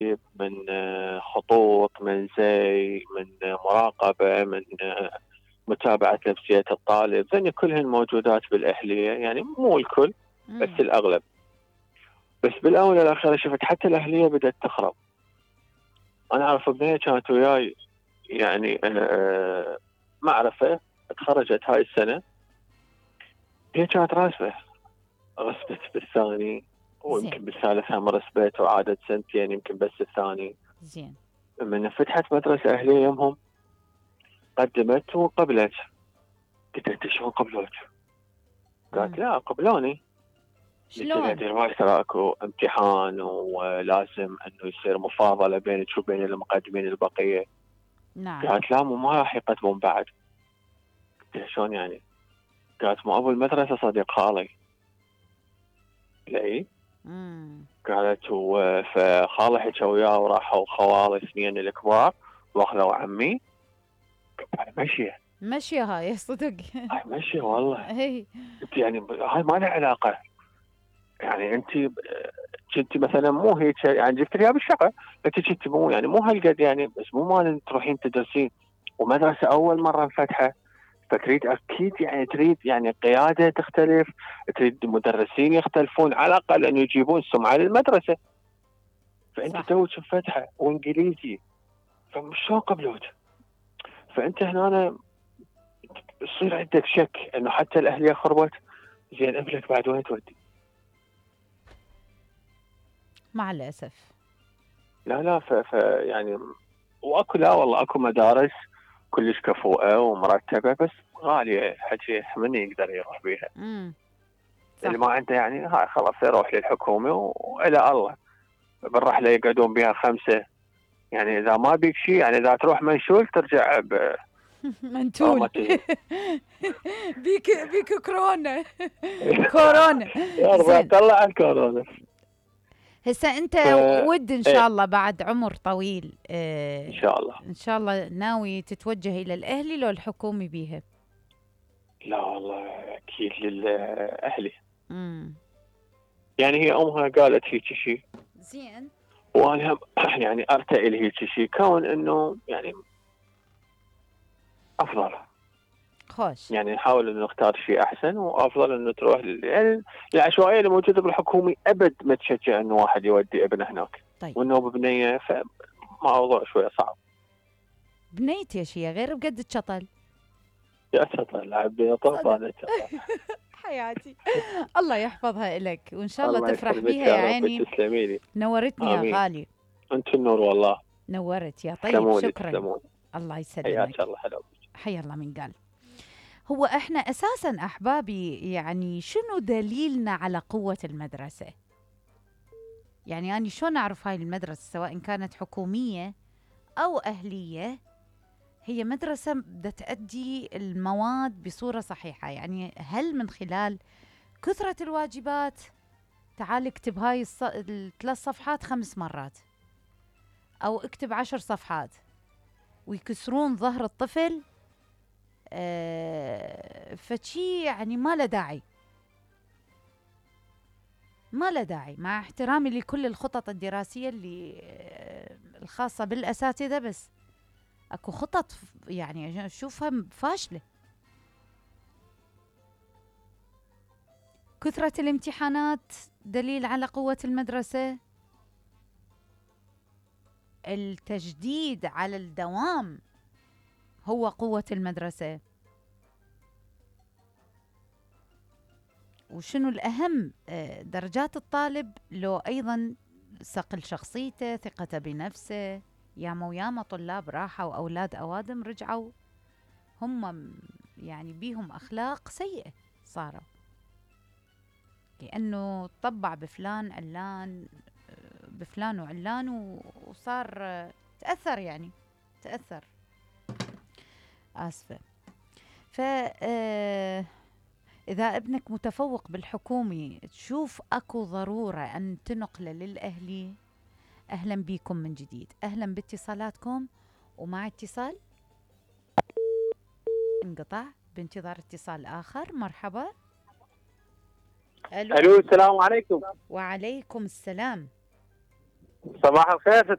من خطوط، من زي، من مراقبة، من متابعة نفسية الطالب، ذني كلهن موجودات بالأهلية، يعني مو الكل بس امم. الأغلب. بس بالآونة الأخيرة شفت حتى الأهلية بدأت تخرب. أنا أعرف ابنية كانت وياي، يعني معرفة، تخرجت هاي السنة، هي كانت راسبة، رسبت بالثاني، زين. ويمكن بالثالث هم رسبت، وعادت سنتين يمكن بس الثاني. زين. من فتحت مدرسة أهلية يمهم قدمت وقبلت. قلت انت شلون قبلوك؟ قالت امم. لا قبلوني. قلت لها شلون؟ دير بالك ترى اكو امتحان ولازم انه يصير مفاضله بينك وبين المقدمين البقيه. نعم. قالت لا مو ما راح يقدمون بعد. قلت لها شلون يعني؟ قالت مو ابو المدرسه صديق خالي. لا. امم. قالت فخالي حكى وياه وراحوا خوالي اثنين الكبار واخذوا عمي. قلت هاي مشيه. ماشية هاي صدق. هاي مشيه والله. هي. قلت يعني هاي ما لها علاقه. يعني انت مثلا مو هيك، يعني جبت لي بالشقه، انت كنت مو يعني مو هالقد يعني، بس مو مال تروحين تدرسين ومدرسه اول مره انفتحه، فتريد اكيد يعني تريد يعني قياده تختلف، تريد مدرسين يختلفون على الاقل انه يجيبون سمعه للمدرسه. فانت صح. توك مفتحه وانجليزي، فشلون قبلوك؟ فانت هنا يصير عندك شك انه حتى الاهليه خربت. زين ابنك بعد وين تودي؟ مع الأسف. لا لا يعني واكو، لا والله اكو مدارس كلش كفؤه ومرتبه، بس غاليه حكي، من يقدر يروح بيها؟ امم. اللي صح. ما عنده يعني هاي خلاص يروح للحكومه والى الله. بالرحله يقعدون بها خمسه، يعني اذا ما بيك شيء، يعني اذا تروح منشول ترجع منتول. برومتين. بيك كورونا. كورونا. يا رب زين. طلع الكورونا. هسه انت ف ود ان ايه شاء الله بعد عمر طويل ان شاء الله. ان شاء الله ناوي تتوجه الى الاهلي لو الحكومي بيها؟ لا والله اكيد للاهلي. امم. يعني هي امها قالت هيك شيء، زين. وانا هم يعني ارتئي لهيك شيء، كون انه يعني افضل. خوش. يعني نحاول انه نختار شيء احسن، وافضل انه تروح يعني العشوائيه اللي موجوده بالحكومي ابد ما تشجع انه واحد يودي ابنه هناك، طيب. وانه ببنيه فموضوع شويه صعب. بنيت يا شيخ غير بقد الشطل. يا سطر لعب صدق. طوفان شطر. حياتي. الله يحفظها إلك وإن شاء الله الله تفرح يسلمك بيها يا يا رب، عيني. تسلمي لي. نورتني يا امين. غالي. انت النور والله. نورت يا طيب، تسلموا لي شكرا. تسلموا لي. الله حياك يسلمك. الله حلو. حيا الله من قال. هو احنا اساسا احبابي يعني شنو دليلنا على قوة المدرسة؟ يعني أنا شلون أعرف هاي المدرسة سواء كانت حكومية أو أهلية هي مدرسة بدها تأدي المواد بصورة صحيحة؟ يعني هل من خلال كثرة الواجبات، تعال اكتب هاي الثلاث صفحات 5 مرات، أو اكتب 10 صفحات، ويكسرون ظهر الطفل؟ فشي يعني ما له داعي. ما له داعي مع احترامي لكل الخطط الدراسية اللي الخاصة بالأساتذة، بس اكو خطط يعني اشوفها فاشلة. كثرة الامتحانات دليل على قوة المدرسة. التجديد على الدوام هو قوة المدرسة. وشنو الأهم، درجات الطالب لو أيضا صقل شخصيته، ثقته بنفسه. ياما وياما طلاب راحوا وأولاد أوادم رجعوا هم يعني بيهم أخلاق سيئة صاروا، لأنه طبع بفلان علان، بفلان وعلان وصار تأثر يعني، تأثر. آسفة. ف إذا ابنك متفوق بالحكومي تشوف أكو ضرورة أن تنقله للأهلي، أهلا بكم من جديد، أهلا باتصالاتكم. ومع اتصال انقطع، بانتظار اتصال آخر. مرحبا. ألو. الو السلام عليكم. وعليكم السلام. صباح الخير.